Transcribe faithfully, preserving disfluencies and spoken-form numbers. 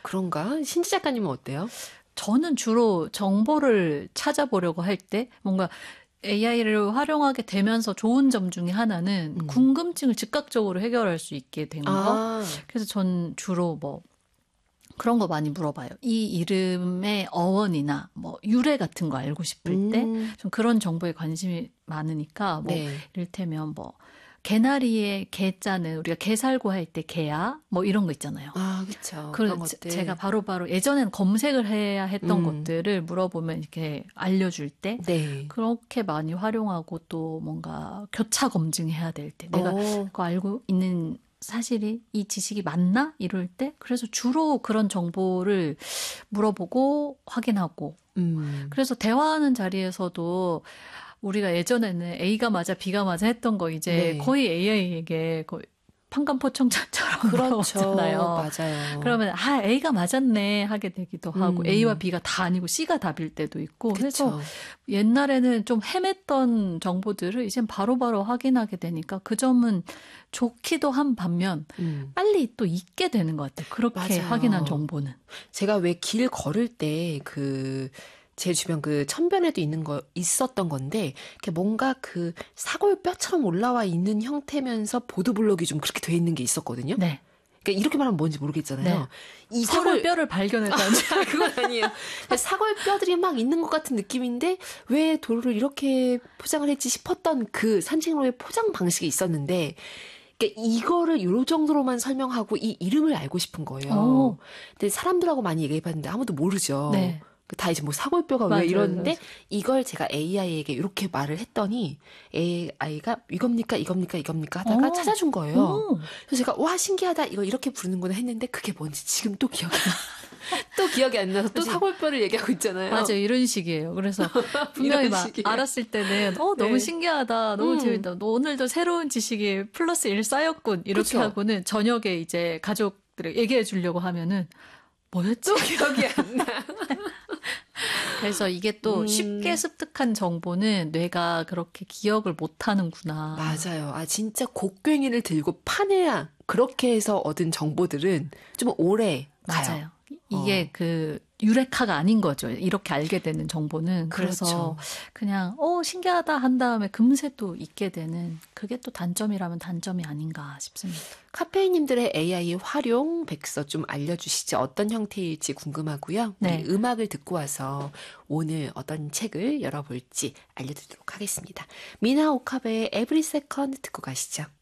그런가? 신지 작가님은 어때요? 저는 주로 정보를 찾아보려고 할 때 뭔가 에이아이를 활용하게 되면서 좋은 점 중에 하나는 음. 궁금증을 즉각적으로 해결할 수 있게 된 거. 아. 그래서 전 주로 뭐 그런 거 많이 물어봐요. 이 이름의 어원이나 뭐 유래 같은 거 알고 싶을 음. 때 좀 그런 정보에 관심이 많으니까 뭐 네. 이를테면 뭐 개나리의 개자는 우리가 개 살고 할 때 개야 뭐 이런 거 있잖아요. 아, 그렇죠. 그런 것들. 제가 바로바로 바로 예전에는 검색을 해야 했던 음. 것들을 물어보면 이렇게 알려줄 때 네. 그렇게 많이 활용하고 또 뭔가 교차 검증해야 될 때 내가 오. 그거 알고 있는 사실이 이 지식이 맞나? 이럴 때 그래서 주로 그런 정보를 물어보고 확인하고 음. 그래서 대화하는 자리에서도 우리가 예전에는 A가 맞아 B가 맞아 했던 거 이제 네. 거의 에이아이에게 거의 판감포청자처럼 그렇죠. 물어보잖아요. 맞아요. 그러면 아 A가 맞았네 하게 되기도 하고 음. A와 B가 다 아니고 C가 답일 때도 있고 그쵸. 그래서 옛날에는 좀 헤맸던 정보들을 이젠 바로바로 확인하게 되니까 그 점은 좋기도 한 반면 음. 빨리 또 잊게 되는 것 같아요. 그렇게 맞아요. 확인한 정보는. 제가 왜 길 걸을 때 그 제 주변 그 천변에도 있는 거 있었던 건데 이렇게 뭔가 그 사골뼈처럼 올라와 있는 형태면서 보도블록이 좀 그렇게 돼 있는 게 있었거든요. 네. 그러니까 이렇게 말하면 뭔지 모르겠잖아요. 네. 이 사골 뼈를 발견했다는 아, 그건 아니에요. 사골뼈들이 막 있는 것 같은 느낌인데 왜 도로를 이렇게 포장을 했지 싶었던 그 산책로의 포장 방식이 있었는데 그러니까 이거를 요 정도로만 설명하고 이 이름을 알고 싶은 거예요. 오. 근데 사람들하고 많이 얘기해봤는데 아무도 모르죠. 네. 다 이제 뭐 사골뼈가 맞아요, 왜 이러는데 맞아요. 이걸 제가 에이아이에게 이렇게 말을 했더니 에이아이가 이겁니까 이겁니까 이겁니까 하다가 오. 찾아준 거예요. 오. 그래서 제가 와 신기하다 이거 이렇게 부르는구나 했는데 그게 뭔지 지금 또 기억이 또 기억이 안 나서 또 사골뼈를 얘기하고 있잖아요. 맞아요. 이런 식이에요. 그래서 분명히 막 알았을 때는 어 너무 네. 신기하다. 너무 음. 재밌다. 오늘도 새로운 지식이 플러스 일 쌓였군. 이렇게 그쵸? 하고는 저녁에 이제 가족들에게 얘기해 주려고 하면은 뭐였지? 또 기억이 안 나. 그래서 이게 또 음. 쉽게 습득한 정보는 뇌가 그렇게 기억을 못 하는구나. 맞아요. 아, 진짜 곡괭이를 들고 파내야 그렇게 해서 얻은 정보들은 좀 오래 가요. 맞아요. 이게 어. 그 유레카가 아닌 거죠. 이렇게 알게 되는 정보는. 그래서 그렇죠. 그냥 어 신기하다 한 다음에 금세 또 잊게 되는 그게 또 단점이라면 단점이 아닌가 싶습니다. 카페인님들의 에이아이 활용 백서 좀 알려주시죠. 어떤 형태일지 궁금하고요. 네. 우리 음악을 듣고 와서 오늘 어떤 책을 열어볼지 알려드리도록 하겠습니다. 미나 오카베의 Every Second 듣고 가시죠.